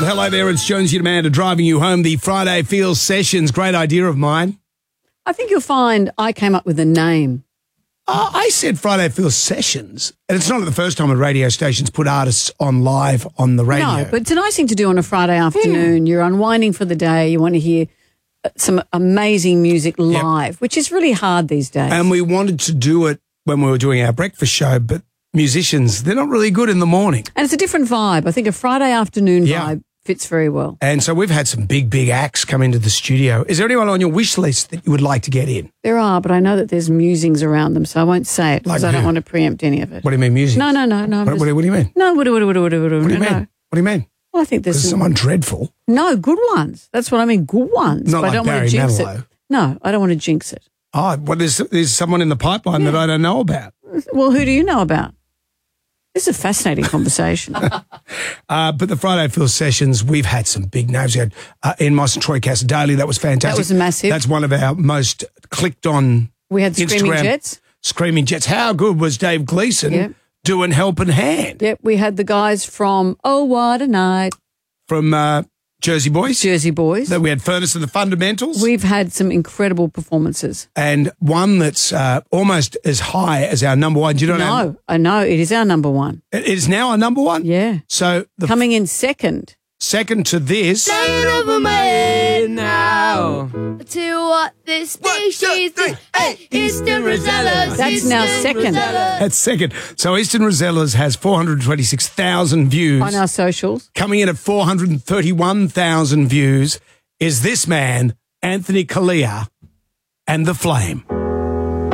Hello there, it's Jonesy Amanda driving you home. The Friday Feels Sessions, great idea of mine. I think you'll find I came up with a name. I said Friday Feels Sessions, and it's not the first time a radio station's put artists on live on the radio. No, but it's a nice thing to do on a Friday afternoon. You're unwinding for the day. You want to hear some amazing music live, which is really hard these days. And we wanted to do it when we were doing our breakfast show, but musicians, they're not really good in the morning. And it's a different vibe. I think a Friday afternoon vibe fits very well. And so we've had some big acts come into the studio. Is there anyone on your wish list that you would like to get in? There are, but I know that there's musings around them, so I won't say it because I don't want to preempt any of it. What do you mean, musings? No. What do you mean? No, what do you mean? What do you mean? What do you mean? Well, I think there's someone dreadful. No, good ones. That's what I mean, good ones. Not but like I don't Barry want to jinx Manilow. it. No, I don't want to jinx it. Oh, well, there's someone in the pipeline that I don't know about. Well, who do you know about? This is a fascinating conversation. But the Friday Feels Sessions, we've had some big names. We had Ian Moss and Troy Casadale. That was fantastic. That was massive. That's one of our most clicked on We had Screaming Instagram. Jets. Screaming Jets. How good was Dave Gleason doing Helping Hand? Yep, we had the guys from Oh What a Night. From Jersey Boys. Jersey Boys. Then we had Furnace and the Fundamentals. We've had some incredible performances. And one that's almost as high as our number one. Do you know No, I know. It is our number one. It is now our number one? Yeah. So coming in second. Second to this. Now to what this species is. Eastern Rosellas. That's now second. That's second. So Eastern Rosellas has 426,000 views. On our socials. Coming in at 431,000 views is this man, Anthony Kalia, and The Flame.